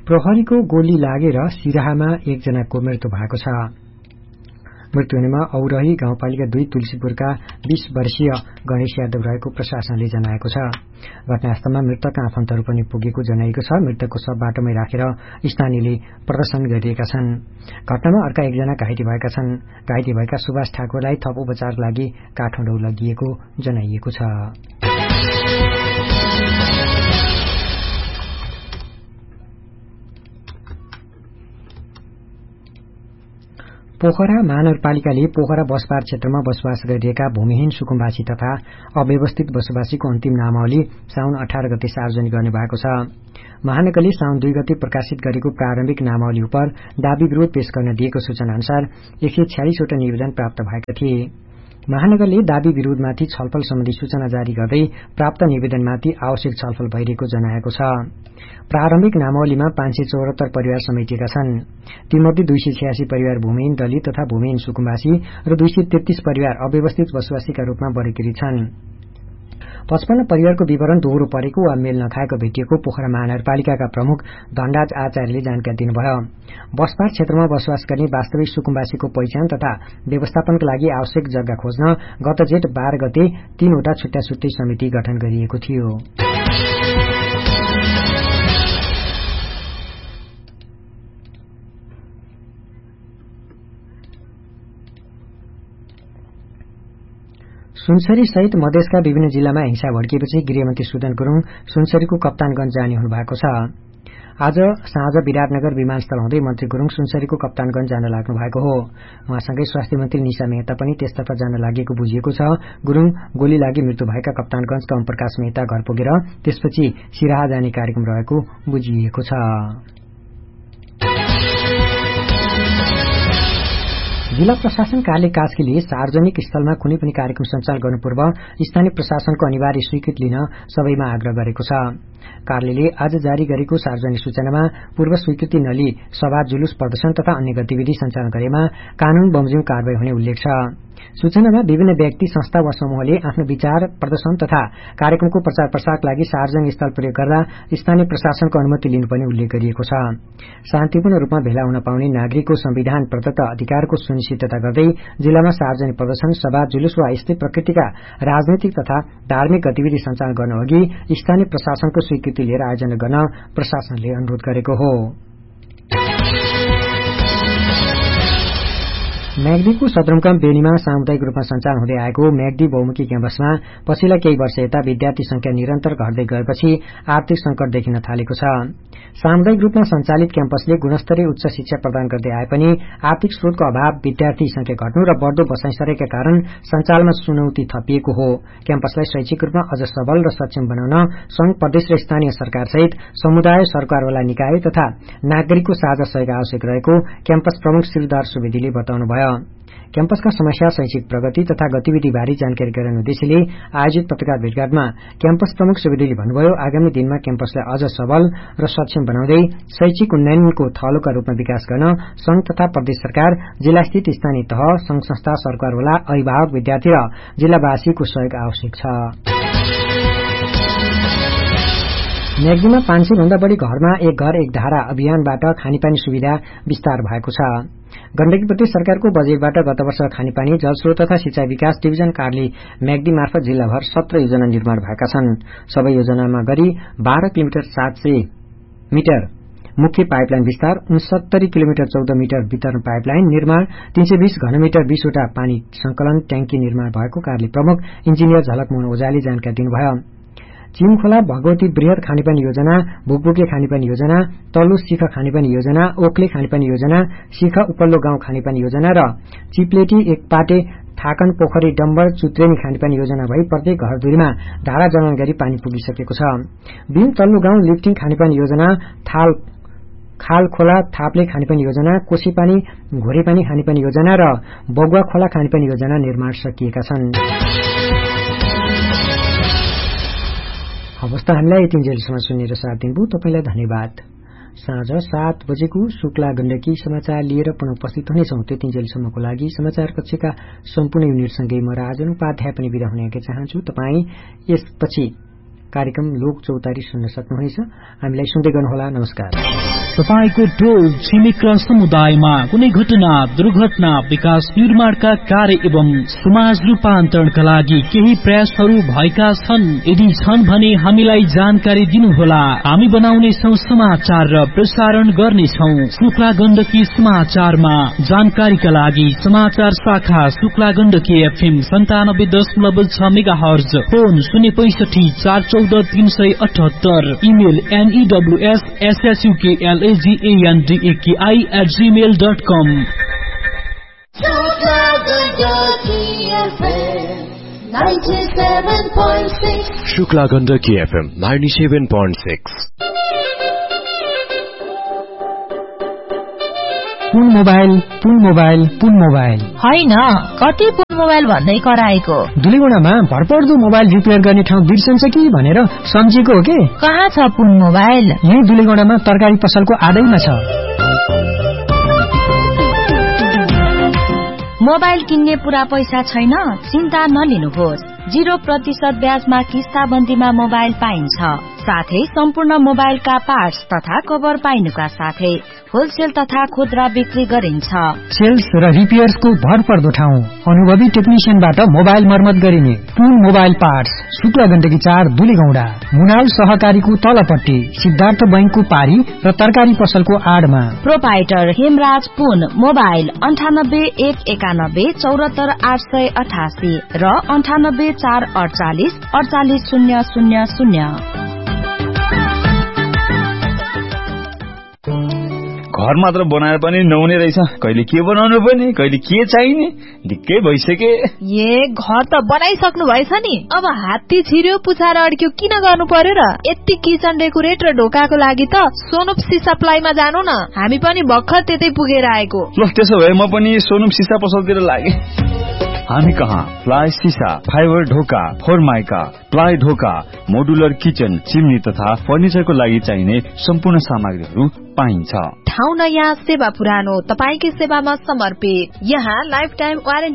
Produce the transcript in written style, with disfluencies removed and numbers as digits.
प्रहरीको गोली लागेर सिराहामा एकजनाको मृत्यु भएको छ। मृत्यु हुनेमा औरही गाउँपालिका 2 तुलसीपुरका 20 वर्षीय गणेश यादव रहेको प्रशासनले जनाएको छ। घटनास्थलमा मृतकका आफन्तहरू पनि पुगेको जनाइएको छ। मृतकको शव बाटोमै राखेर स्थानीयले प्रदर्शन गरिरहेका छन्। घटनामा अर्का एकजना घाइते भएका छन्। घाइते भएका सुभाष ठाकुरलाई थप उपचारका लागि काठमाडौँ लगिएको जनाइएको छ। पोखरा महानगरपालिकाले पोखरा बसपार क्षेत्रमा बसोबास गरिरहेका भूमिहीन सुकुम्बासी तथा अव्यवस्थित बसोबासीको अन्तिम नामावली साउन 18 गते सार्वजनिक गर्ने भएको छ। महानगरले साउन 2 गते प्रकाशित गरेको प्रारम्भिक नामावली उप दाबी विरोध पेश गर्न दिएको सूचना अनुसार 146 वटा निवेदन प्राप्त भएका थिए। महानगरले दाबी विरोधमाथि छलफल सम्बन्धी सूचना जारी गर्दै प्राप्त निवेदनमाथि आवश्यक छलफल भइरहेको जनाएको छ। प्रारम्भिक नामावलीमा 574 परिवार समेटिएका छन्। तीमध्ये 286 परिवार भूमिहीन दलित तथा भूमिहीन सुकुम्बासी र 233 परिवार अव्यवस्थित बसोबासीका रूपमा वर्गीकृत छन्। 55 परिवारको विवरण दोहोरो परेको वा मेल नखाएको भेटिएको पोखरा महानगरपालिकाका प्रमुख धनराज आचार्यले जानकारी दिनुभयो। बसपार क्षेत्रमा बसोबास गर्ने वास्तविक सुकुम्बासीको पहिचान तथा व्यवस्थापनका लागि आवश्यक जग्गा खोज्न गत जेठ 12 गते 3 वटा छुट्टा-छुट्टै समिति गठन गरिएको थियो। सुनसरी सहित मधेसका विभिन्न जिल्लामा हिंसा भड्किएपछि गृहमन्त्री सुदन गुरूङ सुनसरीको कप्तानगञ्ज जाने हुनुभएको छ। आज साँझ विराटनगर विमानस्थल हुँदै मन्त्री गुरूङ सुनसरीको कप्तानगञ्ज जान लाग्नु भएको हो। उहाँसँगै स्वास्थ्य मन्त्री निशा मेहता पनि त्यसतर्फ जान लागेको बुझिएको छ। गुरूङ गोली लागि मृत्यु भएका कप्तानगञ्जका ओमप्रकाश मेहता घर पुगेर त्यसपछि सिराहा जाने कार्यक्रम रहेको बुझिएको छ। जिल्ला प्रशासन कार्यालय कास्कीले सार्वजनिक स्थलमा कुनै पनि कार्यक्रम सञ्चालन गर्नु पूर्व स्थानीय प्रशासनको अनिवार्य स्वीकृति लिन सबैमा आग्रह गरेको छ। कार्यालयले आज जारी गरेको सार्वजनिक सूचनामा पूर्व स्वीकृति नलिई सभा जुलुस प्रदर्शन तथा अन्य गतिविधि सञ्चालन गरेमा कानून बमोजिम कारवाही हुने उल्लेख छ। सूचनामा विभिन्न व्यक्ति संस्था वा समूहले आफ्नो विचार प्रदर्शन तथा कार्यक्रमको प्रचार प्रसारका लागि सार्वजनिक स्थल प्रयोग गर्दा स्थानीय प्रशासनको अनुमति लिनुपर्ने उल्लेख गरिएको छ। शान्तिपूर्ण रूपमा भेला हुन पाउने नागरिकको संविधान प्रदत्त अधिकारको सुनिश्चितता गर्दै जिल्लामा सार्वजनिक प्रदर्शन सभा जुलुस वा यस्तै प्रकृतिका राजनैतिक तथा धार्मिक गतिविधि सञ्चालन गर्न अघि स्थानीय प्रशासनको स्वीकृति लिएर आयोजना गर्न प्रशासनले अनुरोध गरेको हो। म्याग्दीको सदरमुकाम बेनीमा सामुदायिक रूपमा सञ्चालन हुँदै आएको म्याग्दी बहुमुखी क्याम्पसमा पछिल्ला केही वर्ष यता विद्यार्थी संख्या निरन्तर घट्दै गएपछि आर्थिक संकट देखिन थालेको छ। सामुदायिक रूपमा सञ्चालित क्याम्पसले गुणस्तरीय उच्च शिक्षा प्रदान गर्दै आए पनि आर्थिक स्रोतको अभाव, विद्यार्थी संख्या घट्नु र बढ्दो बसाइसरेका कारण सञ्चालनमा चुनौती थपिएको हो। क्याम्पसलाई शैक्षिक रूपमा अझ सबल र सक्षम बनाउन संघ, प्रदेश र स्थानीय सरकार सहित समुदाय, सरकारवाला निकाय तथा नागरिकको साझा सहयोग आवश्यक रहेको क्याम्पस प्रमुख श्रीधर सुवेदीले बताउनुभयो। क्याम्पसका समस्या, शैक्षिक प्रगति तथा गतिविधिबारे जानकारी गराउने उद्देश्यले आयोजित पत्रकार भेटघाटमा क्याम्पस प्रमुख सुवेदीले भन्नुभयो, आगामी दिनमा क्याम्पसलाई अझ सबल र सक्षम बनाउँदै शैक्षिक उन्नयनको थलोका रूपमा विकास गर्न संघ तथा प्रदेश सरकार, जिल्लास्थित स्थानीय तह, संघ संस्था, सरकारवाला, अभिभावक, विद्यार्थी र जिल्लावासीको सहयोग आवश्यक छ। म्याग्दीमा 500 भन्दा बढी घरमा एक घर एक धारा अभियानबाट खानेपानी सुविधा विस्तार भएको छ। गण्डकी प्रदेश सरकारको बजेटबाट गत वर्ष खानेपानी, जलस्रोत तथा सिंचाई विकास डिभिजन कार्यालय म्याग्दी मार्फत जिल्लाभर 17 योजना निर्माण भएका छन्। सबै योजनामा गरी 12 किलोमिटर 700 मिटर मुख्य पाइपलाइन विस्तार, 69 किलोमिटर 14 मिटर वितरण पाइपलाइन निर्माण, 320 घनमिटर 20 वटा पानी संकलन ट्याङ्की निर्माण भएको कार्यालय प्रमुख इन्जिनियर झलकमोहन ओझाले जानकारी दिनुभयो। चिमखोला भगवती बृहत खानेपानी योजना, भुकभुके खानेपानी योजना, तल्लो शिख खानेपानी योजना, ओक्ले खानेपानी योजना, शिख उपल्लो गाउँ खानेपानी योजना र चिप्लेटी, एकपाटे, थाकन, पोखरी, डम्बर, चुत्रेनी खानेपानी योजना भई प्रत्येक घरधुरीमा धारा जडान गरी पानी पुगिसकेको छ। बिम तल्लो गाउँ लिफ्टिङ खानेपानी योजना, खाल खोला थाप्ले खानेपानी योजना, कोशीपानी घोरेपानी खानेपानी योजना र बगुवा खोला खानेपानी योजना निर्माण सकिएका छन्। अवस्था हामीलाई यतिन्जेलसम्म सुनेर साथ दिनुभयो तपाईलाई धन्यवाद। साँझ 7 बजेको शुक्ला गण्डकी समाचार लिएर पुनः उपस्थित हुनेछौं। त्यतिन्जेलसम्मको लागि समाचार कक्षका सम्पूर्ण युनिटसँगै म राजन उपाध्याय पनि बिदा हुन चाहन्छु। तपाई यसपछि कार्यक्रम लोक चौतारी सुन्न सक्नुहुनेछ। हामीलाई सुन्दै गर्नुहोला। नमस्कार। तपाईको टोल छिमेक र समुदायमा कुनै घटना, दुर्घटना, विकास निर्माणका कार्य एवं समाज रूपान्तरणका लागि केही प्रयासहरू भएका छन्? यदि छन् भने हामीलाई जानकारी दिनुहोला। हामी बनाउनेछौं समाचार र प्रसारण गर्नेछौं। शुक्ला गण्डकी समाचारमा जानकारीका लागि समाचार शाखा Shukla Gandaki FM 97.6 megahertz, phone 065 414 378, email news@suklagandaki@gmail.com। Shukla Gandaki FM 97.6। पुन मोबाइल होइन, कति पुन मोबाइल भन्दै कराएको? दुलीगुणामा भरपर्दो मोबाइल रिपेयर गर्ने ठाउँ बिर्सन्छ कि भनेर सम्झेको हो के? कहाँ छ पुन मोबाइल? यही दुलीगुणामा तरकारी पसलको आडैमा छ। मोबाइल किन्ने पूरा पैसा छैन? चिन्ता नलिनुहोस्। 0% ब्याजमा किस्ताबन्दीमा मोबाइल पाइन्छ। साथै सम्पूर्ण मोबाइलका पार्ट्स तथा कभर पाइनुका साथै होलसेल तथा खुद्रा बिक्री गरिन्छ। सेल्स र रिपेयर्सको भरपर्दो ठाउँ, अनुभवी टेक्निशियनबाट मोबाइल मर्मत गरिने पुन मोबाइल पार्ट्स, शुक्ला गण्डकी 4 दुलीगौंडा, मुनाल सहकारीको तलपट्टि, सिद्धार्थ बैंकको पारी र तरकारी पसलको आडमा। प्रोपाइटर हेमराज पुन मोबाइल 98 191 74 888 र 98 448 48000। घर मात्र बनाएर पनि नहुने रहेछ। कहिले के बनाउनु पर्ने, कहिले के चाहिने, ढिक्कै भइसके। घर त बनाइसक्नु भएछ नि, अब हात्ती छिर्यो पुछाएर अड्क्यो किन गर्नु पर्यो र? यति किचन डेकोरेट र ढोकाको लागि त सोनुप सिसा प्लाईमा जानु न, हामी पनि भर्खर त्यतै पुगेर आएको। ल त्यसो भए म पनि सोनुप सिसा पसलतिर लागे। हामी कहाँ प्लाई सिसा, फाइबर ढोका, फोरमाइका, प्लाई ढोका, मोडुलर किचन, चिम्नी तथा फर्निचरको लागि चाहिने सम्पूर्ण सामग्रीहरू पाइन्छ। ठाउँ नयाँ, सेवा पुरानो, तपाईकै सेवामा समर्पित। यहाँ लाइफ टाइम वारेन्टी